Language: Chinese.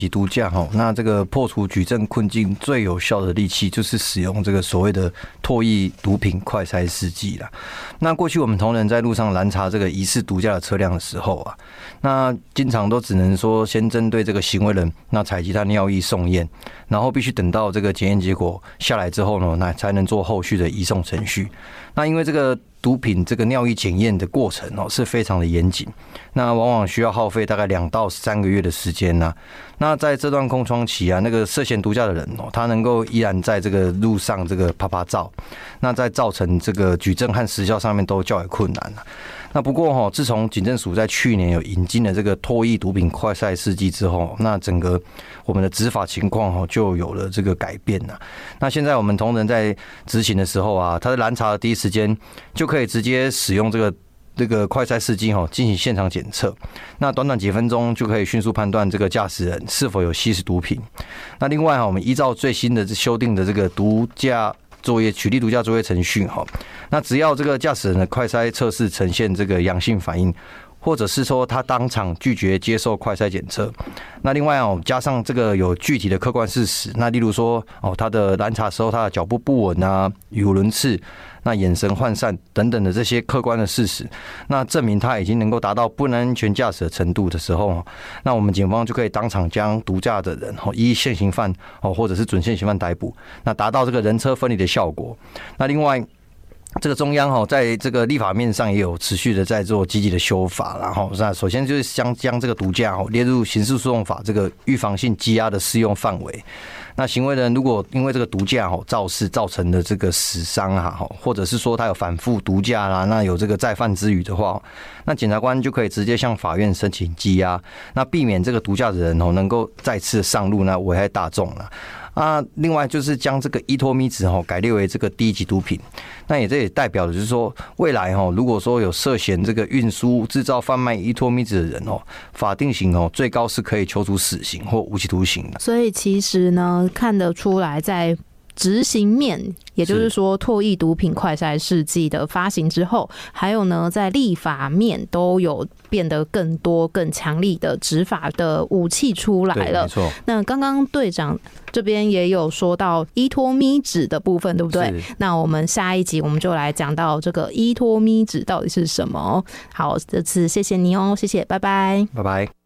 毒驾那这个破除举证困境最有效的利器就是使用这个所谓的唾液毒品快筛试剂啦。那过去我们同仁在路上拦查这个疑似毒驾的车辆的时候啊，那经常都只能说先针对这个行为人那采集他尿液送验，然后必须等到这个检验结果下来之后呢，那才能做后续的移送程序。那因为这个毒品这个尿液检验的过程是非常的严谨，那往往需要耗费大概2到3个月的时间呐。那在这段空窗期啊，那个涉嫌毒驾的人他能够依然在这个路上这个拍照，那在造成这个举证和时效上面都较为困难。那不过自从警政署在去年有引进了这个唾液毒品快筛试剂之后，那整个我们的执法情况就有了这个改变了。那现在我们同仁在执行的时候啊，他在拦查的第一时间就可以直接使用这个快筛试剂进行现场检测，那短短几分钟就可以迅速判断这个驾驶人是否有吸食毒品。那另外我们依照最新的修订的这个毒驾取缔毒驾作业程序，那只要这个驾驶人的快筛测试呈现这个阳性反应，或者是说他当场拒绝接受快筛检测，那另外加上这个有具体的客观事实，那例如说他的拦查时候他的脚步不稳啊，语无伦次，那眼神涣散等等的这些客观的事实，那证明他已经能够达到不能安全驾驶的程度的时候，那我们警方就可以当场将毒驾的人依现行犯或者是准现行犯逮捕，那达到这个人车分离的效果。那另外这个中央在这个立法面上也有持续的在做积极的修法，然后那首先就是将这个毒驾列入刑事诉讼法这个预防性羁押的适用范围。那行为人如果因为这个毒驾肇事造成的这个死伤啊，或者是说他有反复毒驾啦，那有这个再犯之余的话，那检察官就可以直接向法院申请羁押，那避免这个毒驾的人能够再次上路，那危害大众了。另外就是将这个依托咪酯改列为这个第一级毒品，那这也代表的就是说，未来如果说有涉嫌这个运输、制造、贩卖依托咪酯的人法定刑最高是可以求处死刑或无期徒刑的。 所以其实呢，看得出来在执行面，也就是说唾液毒品快筛试剂的发行之后，还有呢在立法面都有变得更多更强力的执法的武器出来了。那刚刚队长这边也有说到依托咪酯的部分，对不对？那我们下一集我们就来讲到这个依托咪酯到底是什么。好，这次谢谢你哦，谢谢，拜拜， 拜拜。